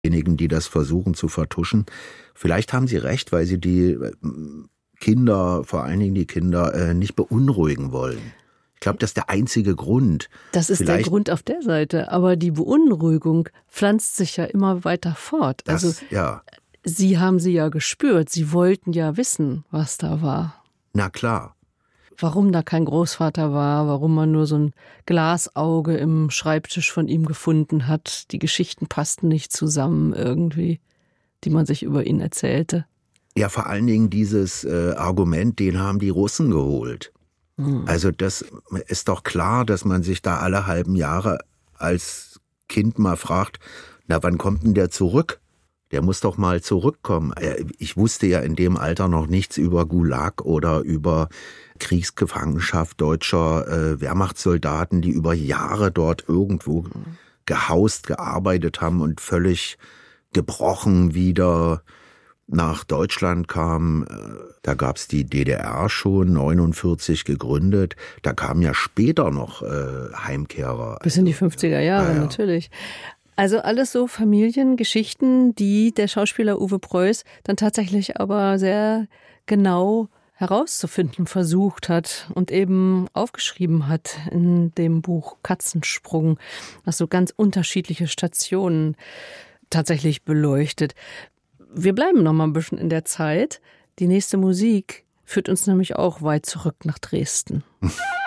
diejenigen, die das versuchen zu vertuschen. Vielleicht haben Sie recht, weil Sie die Kinder, vor allen Dingen die Kinder, nicht beunruhigen wollen. Ich glaube, das ist der einzige Grund. Das ist der Grund auf der Seite. Aber die Beunruhigung pflanzt sich ja immer weiter fort. Sie haben sie ja gespürt. Sie wollten ja wissen, was da war. Na klar. Warum da kein Großvater war, warum man nur so ein Glasauge im Schreibtisch von ihm gefunden hat. Die Geschichten passten nicht zusammen irgendwie, die man sich über ihn erzählte. Ja, vor allen Dingen dieses Argument, den haben die Russen geholt. Also das ist doch klar, dass man sich da alle halben Jahre als Kind mal fragt, na, wann kommt denn der zurück? Der muss doch mal zurückkommen. Ich wusste ja in dem Alter noch nichts über Gulag oder über Kriegsgefangenschaft deutscher Wehrmachtssoldaten, die über Jahre dort irgendwo gehaust, gearbeitet haben und völlig gebrochen wieder nach Deutschland kamen. Da gab es die DDR schon, 1949 gegründet. Da kamen ja später noch Heimkehrer. Bis in die 50er Jahre, natürlich. Also alles so Familiengeschichten, die der Schauspieler Uwe Preuß dann tatsächlich aber sehr genau herauszufinden versucht hat und eben aufgeschrieben hat in dem Buch Katzensprung, was so ganz unterschiedliche Stationen tatsächlich beleuchtet. Wir bleiben noch mal ein bisschen in der Zeit. Die nächste Musik führt uns nämlich auch weit zurück nach Dresden.